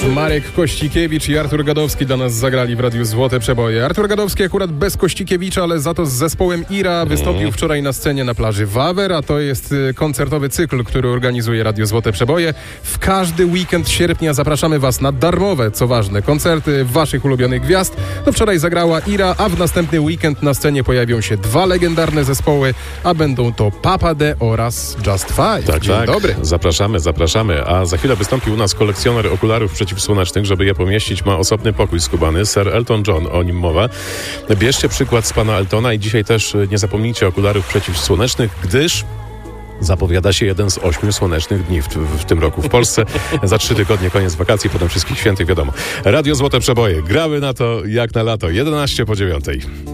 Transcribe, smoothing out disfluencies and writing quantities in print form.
Marek Kościkiewicz i Artur Gadowski dla nas zagrali w Radiu Złote Przeboje. Artur Gadowski akurat bez Kościkiewicza, ale za to z zespołem Ira wystąpił wczoraj na scenie na plaży Wawer, a to jest koncertowy cykl, który organizuje Radio Złote Przeboje. W każdy weekend sierpnia zapraszamy Was na darmowe, co ważne, koncerty waszych ulubionych gwiazd. No wczoraj zagrała Ira, a w następny weekend na scenie pojawią się dwa legendarne zespoły, a będą to Papa D oraz Just Five. Tak, Dzień dobry. Zapraszamy. A za chwilę wystąpi u nas kolekcjoner okularów przeciwsłonecznych. Żeby je pomieścić, ma osobny pokój skubany. Sir Elton John, o nim mowa. Bierzcie przykład z pana Eltona i dzisiaj też nie zapomnijcie okularów przeciwsłonecznych, gdyż zapowiada się jeden z 8 słonecznych dni w tym roku w Polsce. Za 3 tygodnie koniec wakacji, potem wszystkich świętych, wiadomo. Radio Złote Przeboje. Gramy na to jak na lato. 11 po 9.